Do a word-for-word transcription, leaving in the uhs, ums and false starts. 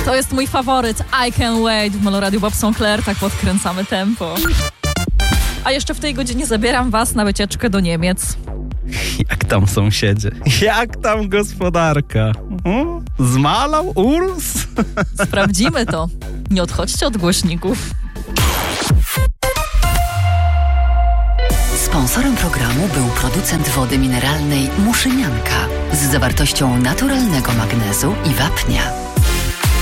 To jest mój faworyt, I Can't Wait w Meloradiu Bob Sinclair, tak podkręcamy tempo. A jeszcze w tej godzinie zabieram was na wycieczkę do Niemiec. Jak tam sąsiedzie? Jak tam gospodarka? Hmm? Zmalał? Urósł? Sprawdzimy to. Nie odchodźcie od głośników. Sponsorem programu był producent wody mineralnej Muszynianka z zawartością naturalnego magnezu i wapnia.